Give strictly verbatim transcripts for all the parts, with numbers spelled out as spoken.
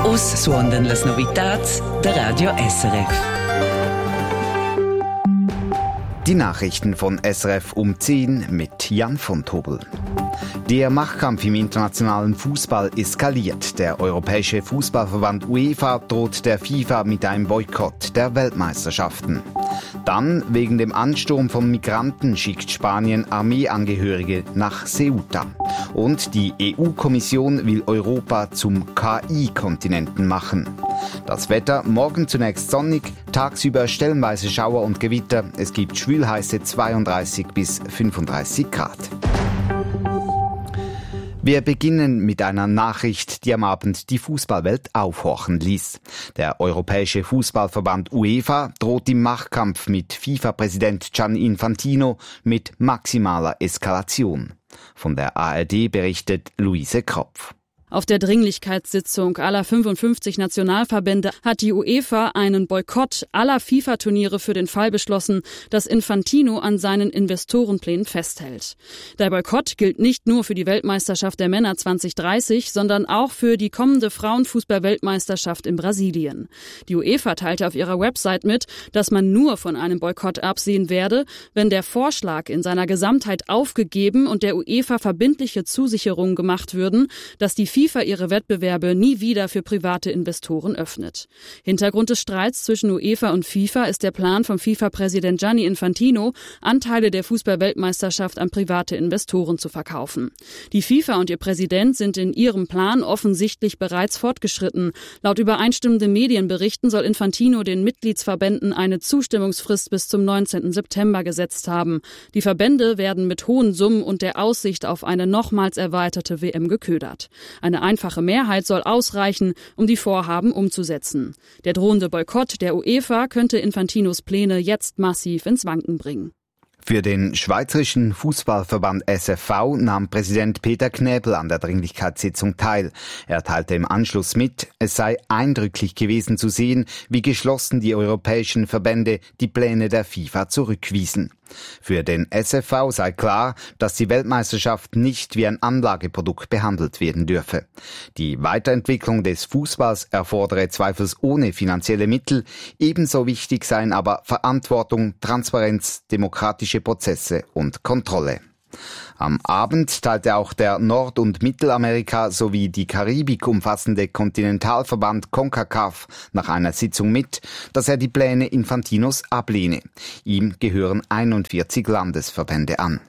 Us suondan las novitats der Radio S R F. Die Nachrichten von S R F um zehn mit Jan von Tobel. Der Machtkampf im internationalen Fußball eskaliert. Der Europäische Fußballverband UEFA droht der FIFA mit einem Boykott der Weltmeisterschaften. Dann, wegen dem Ansturm von Migranten, schickt Spanien Armeeangehörige nach Ceuta. Und die E U-Kommission will Europa zum K I-Kontinenten machen. Das Wetter, morgen zunächst sonnig, tagsüber stellenweise Schauer und Gewitter. Es gibt schwülheiße zweiunddreißig bis fünfunddreißig Grad. Wir beginnen mit einer Nachricht, die am Abend die Fußballwelt aufhorchen ließ. Der Europäische Fußballverband UEFA droht im Machtkampf mit FIFA-Präsident Gianni Infantino mit maximaler Eskalation. Von der A R D berichtet Luise Kropf. Auf der Dringlichkeitssitzung aller fünfundfünfzig Nationalverbände hat die UEFA einen Boykott aller FIFA-Turniere für den Fall beschlossen, dass Infantino an seinen Investorenplänen festhält. Der Boykott gilt nicht nur für die Weltmeisterschaft der Männer zwanzig dreißig, sondern auch für die kommende Frauenfußball-Weltmeisterschaft in Brasilien. Die UEFA teilte auf ihrer Website mit, dass man nur von einem Boykott absehen werde, wenn der Vorschlag in seiner Gesamtheit aufgegeben und der UEFA verbindliche Zusicherungen gemacht würden, dass die FIFA ihre Wettbewerbe nie wieder für private Investoren öffnet. Hintergrund des Streits zwischen UEFA und FIFA ist der Plan von FIFA-Präsident Gianni Infantino, Anteile der Fußball-Weltmeisterschaft an private Investoren zu verkaufen. Die FIFA und ihr Präsident sind in ihrem Plan offensichtlich bereits fortgeschritten. Laut übereinstimmenden Medienberichten soll Infantino den Mitgliedsverbänden eine Zustimmungsfrist bis zum neunzehnten September gesetzt haben. Die Verbände werden mit hohen Summen und der Aussicht auf eine nochmals erweiterte W M geködert. Eine einfache Mehrheit soll ausreichen, um die Vorhaben umzusetzen. Der drohende Boykott der UEFA könnte Infantinos Pläne jetzt massiv ins Wanken bringen. Für den Schweizerischen Fußballverband S F V nahm Präsident Peter Knäbel an der Dringlichkeitssitzung teil. Er teilte im Anschluss mit, es sei eindrücklich gewesen zu sehen, wie geschlossen die europäischen Verbände die Pläne der FIFA zurückwiesen. Für den S F V sei klar, dass die Weltmeisterschaft nicht wie ein Anlageprodukt behandelt werden dürfe. Die Weiterentwicklung des Fußballs erfordere zweifelsohne finanzielle Mittel, ebenso wichtig seien aber Verantwortung, Transparenz, demokratische Prozesse und Kontrolle. Am Abend teilte auch der Nord- und Mittelamerika sowie die Karibik umfassende Kontinentalverband CONCACAF nach einer Sitzung mit, dass er die Pläne Infantinos ablehne. Ihm gehören einundvierzig Landesverbände an.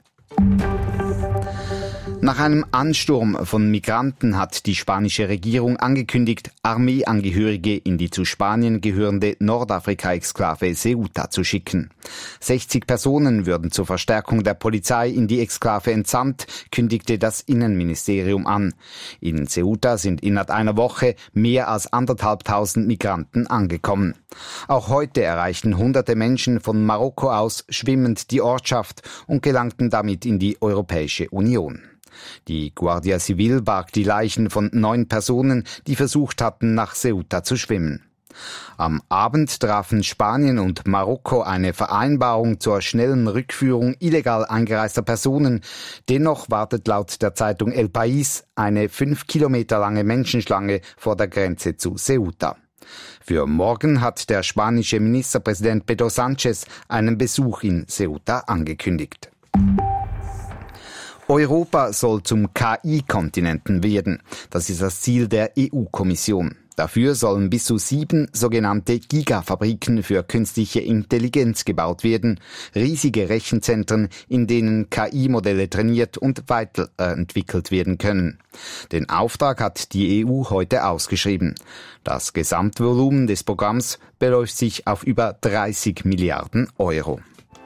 Nach einem Ansturm von Migranten hat die spanische Regierung angekündigt, Armeeangehörige in die zu Spanien gehörende Nordafrika-Exklave Ceuta zu schicken. sechzig Personen würden zur Verstärkung der Polizei in die Exklave entsandt, kündigte das Innenministerium an. In Ceuta sind innerhalb einer Woche mehr als anderthalbtausend Migranten angekommen. Auch heute erreichten hunderte Menschen von Marokko aus schwimmend die Ortschaft und gelangten damit in die Europäische Union. Die Guardia Civil barg die Leichen von neun Personen, die versucht hatten, nach Ceuta zu schwimmen. Am Abend trafen Spanien und Marokko eine Vereinbarung zur schnellen Rückführung illegal eingereister Personen. Dennoch wartet laut der Zeitung El País eine fünf Kilometer lange Menschenschlange vor der Grenze zu Ceuta. Für morgen hat der spanische Ministerpräsident Pedro Sánchez einen Besuch in Ceuta angekündigt. Europa soll zum K I-Kontinenten werden. Das ist das Ziel der E U-Kommission. Dafür sollen bis zu sieben sogenannte Gigafabriken für künstliche Intelligenz gebaut werden. Riesige Rechenzentren, in denen K I-Modelle trainiert und weiterentwickelt werden können. Den Auftrag hat die E U heute ausgeschrieben. Das Gesamtvolumen des Programms beläuft sich auf über dreißig Milliarden Euro.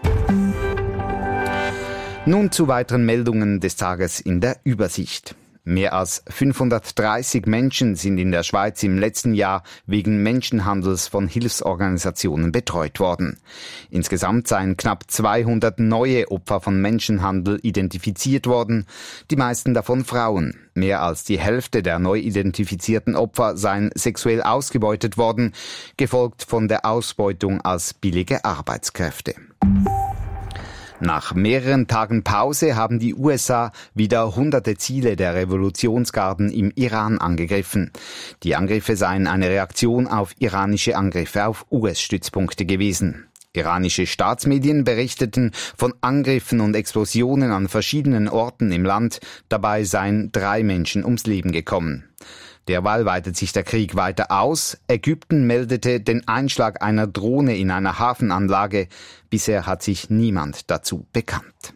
Nun zu weiteren Meldungen des Tages in der Übersicht. Mehr als fünfhundertdreißig Menschen sind in der Schweiz im letzten Jahr wegen Menschenhandels von Hilfsorganisationen betreut worden. Insgesamt seien knapp zweihundert neue Opfer von Menschenhandel identifiziert worden, die meisten davon Frauen. Mehr als die Hälfte der neu identifizierten Opfer seien sexuell ausgebeutet worden, gefolgt von der Ausbeutung als billige Arbeitskräfte. Nach mehreren Tagen Pause haben die U S A wieder hunderte Ziele der Revolutionsgarden im Iran angegriffen. Die Angriffe seien eine Reaktion auf iranische Angriffe auf U S-Stützpunkte gewesen. Iranische Staatsmedien berichteten von Angriffen und Explosionen an verschiedenen Orten im Land. Dabei seien drei Menschen ums Leben gekommen. Derweil weitet sich der Krieg weiter aus. Ägypten meldete den Einschlag einer Drohne in einer Hafenanlage. Bisher hat sich niemand dazu bekannt.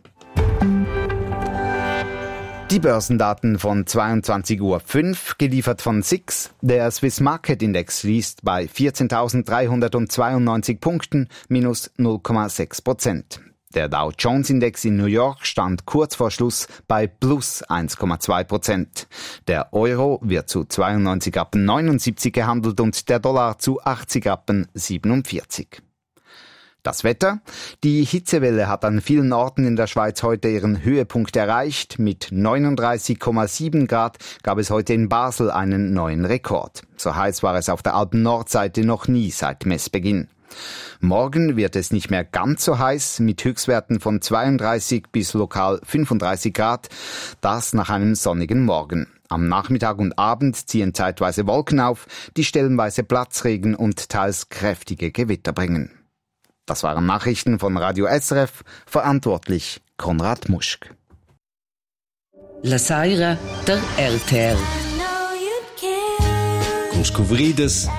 Die Börsendaten von zweiundzwanzig Uhr fünf, geliefert von S I X. Der Swiss Market Index schließt bei vierzehntausenddreihundertzweiundneunzig Punkten, minus null Komma sechs Prozent. Der Dow Jones Index in New York stand kurz vor Schluss bei plus eins Komma zwei Prozent. Der Euro wird zu zweiundneunzig Rappen neunundsiebzig gehandelt und der Dollar zu achtzig Rappen siebenundvierzig. Das Wetter. Die Hitzewelle hat an vielen Orten in der Schweiz heute ihren Höhepunkt erreicht. Mit neununddreißig Komma sieben Grad gab es heute in Basel einen neuen Rekord. So heiß war es auf der Alpen-Nordseite noch nie seit Messbeginn. Morgen wird es nicht mehr ganz so heiß, mit Höchstwerten von zweiunddreißig bis lokal fünfunddreißig Grad. Das nach einem sonnigen Morgen. Am Nachmittag und Abend ziehen zeitweise Wolken auf, die stellenweise Platzregen und teils kräftige Gewitter bringen. Das waren Nachrichten von Radio S R F, verantwortlich Konrad Muschk. La Saira der R T L. Con Scovrades